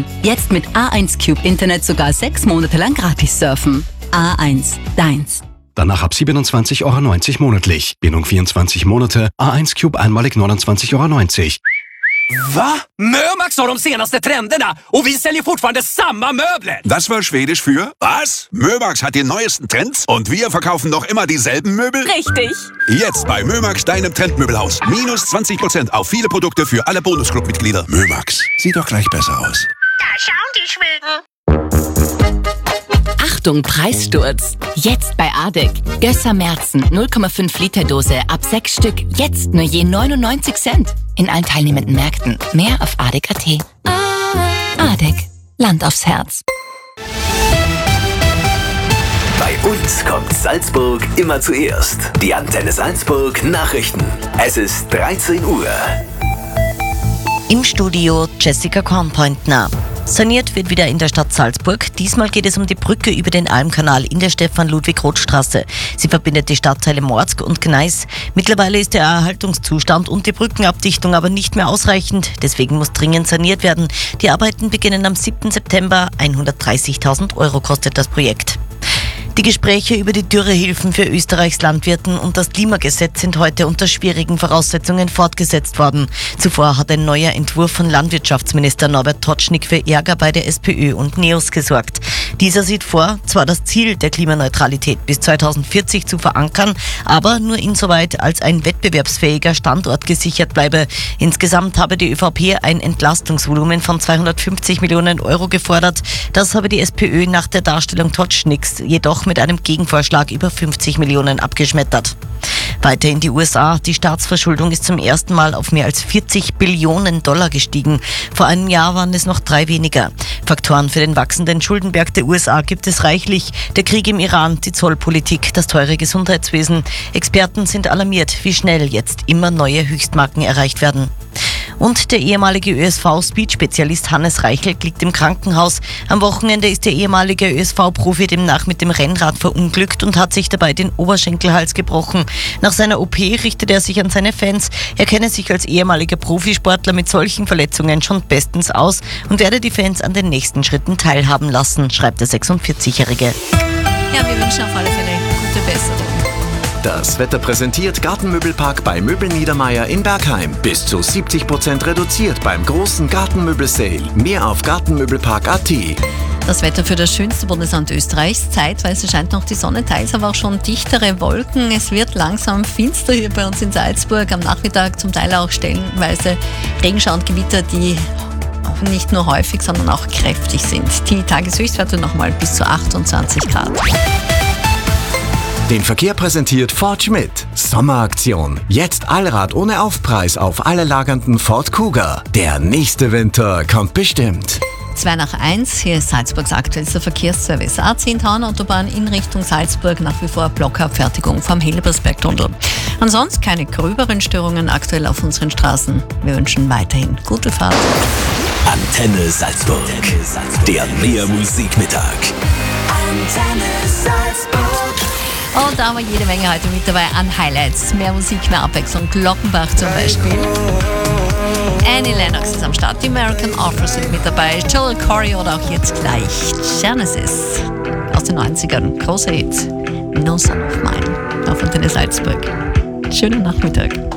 Jetzt mit A1 Cube Internet sogar 6 Monate lang gratis surfen. A1, deins. Danach ab 27,90 € monatlich. Bindung 24 Monate. A1 Cube einmalig 29,90 €. Va? Mömax har de senaste trenderna och vi säljer fortfarande samma möbler. Das war Schwedisch für was? Mömax hat die neuesten Trends und wir verkaufen noch immer dieselben Möbel? Richtig. Jetzt bei Mömax, deinem Trendmöbelhaus. Minus 20% auf viele Produkte für alle Bonusclub-Mitglieder. Mömax, sieht doch gleich besser aus. Da schauen die Schweden. Achtung, Preissturz! Jetzt bei ADEC. Gösser Märzen 0,5 Liter Dose ab 6 Stück. Jetzt nur je 99 Cent. In allen teilnehmenden Märkten. Mehr auf adec.at. ADEC. Land aufs Herz. Bei uns kommt Salzburg immer zuerst. Die Antenne Salzburg Nachrichten. Es ist 13 Uhr. Im Studio Jessica Kornpointner. Saniert wird wieder in der Stadt Salzburg. Diesmal geht es um die Brücke über den Almkanal in der Stefan-Ludwig-Roth-Straße. Sie verbindet die Stadtteile Morzg und Gneis. Mittlerweile ist der Erhaltungszustand und die Brückenabdichtung aber nicht mehr ausreichend. Deswegen muss dringend saniert werden. Die Arbeiten beginnen am 7. September. 130.000 € kostet das Projekt. Die Gespräche über die Dürrehilfen für Österreichs Landwirten und das Klimagesetz sind heute unter schwierigen Voraussetzungen fortgesetzt worden. Zuvor hat ein neuer Entwurf von Landwirtschaftsminister Norbert Totschnig für Ärger bei der SPÖ und NEOS gesorgt. Dieser sieht vor, zwar das Ziel der Klimaneutralität bis 2040 zu verankern, aber nur insoweit, als ein wettbewerbsfähiger Standort gesichert bleibe. Insgesamt habe die ÖVP ein Entlastungsvolumen von 250 Millionen € gefordert. Das habe die SPÖ nach der Darstellung Totschnigs jedoch mit einem Gegenvorschlag über 50 Millionen abgeschmettert. Weiter in die USA. Die Staatsverschuldung ist zum ersten Mal auf mehr als 40 Billionen $ gestiegen. Vor einem Jahr waren es noch 3 weniger. Faktoren für den wachsenden Schuldenberg der USA gibt es reichlich. Der Krieg im Iran, die Zollpolitik, das teure Gesundheitswesen. Experten sind alarmiert, wie schnell jetzt immer neue Höchstmarken erreicht werden. Und der ehemalige ÖSV-Speed-Spezialist Hannes Reichelt liegt im Krankenhaus. Am Wochenende ist der ehemalige ÖSV-Profi demnach mit dem Rennrad verunglückt und hat sich dabei den Oberschenkelhals gebrochen. Nach seiner OP richtet er sich an seine Fans. Er kenne sich als ehemaliger Profisportler mit solchen Verletzungen schon bestens aus und werde die Fans an den nächsten Schritten teilhaben lassen, schreibt der 46-Jährige. Ja, wir wünschen auf alle Fälle gute Besserung. Das Wetter präsentiert Gartenmöbelpark bei Möbel Niedermeier in Bergheim. Bis zu 70% reduziert beim großen Gartenmöbel-Sale. Mehr auf gartenmöbelpark.at. Das Wetter für das schönste Bundesland Österreichs. Zeitweise scheint noch die Sonne, teils aber auch schon dichtere Wolken. Es wird langsam finster hier bei uns in Salzburg. Am Nachmittag zum Teil auch stellenweise Regenschauer und Gewitter, die nicht nur häufig, sondern auch kräftig sind. Die Tageshöchstwerte nochmal bis zu 28 Grad. Den Verkehr präsentiert Ford Schmidt. Sommeraktion. Jetzt Allrad ohne Aufpreis auf alle lagernden Ford Kuga. Der nächste Winter kommt bestimmt. 2:01, hier ist Salzburgs aktuellster Verkehrsservice. A10 Tauern-Autobahn in Richtung Salzburg, nach wie vor Blockabfertigung vom Hillebersberg-Tunnel. Ansonsten keine gröberen Störungen aktuell auf unseren Straßen. Wir wünschen weiterhin gute Fahrt. Antenne Salzburg. Der Mehr-Musik-Mittag. Antenne Salzburg. Und da haben wir jede Menge heute mit dabei an Highlights. Mehr Musik, mehr Abwechslung. Glockenbach zum Beispiel. Annie Lennox ist am Start. Die American Offers sind mit dabei. Joel Corey oder auch jetzt gleich Genesis aus den 90ern. Großer Hit. No Son of Mine auf Antenne Salzburg. Schönen Nachmittag.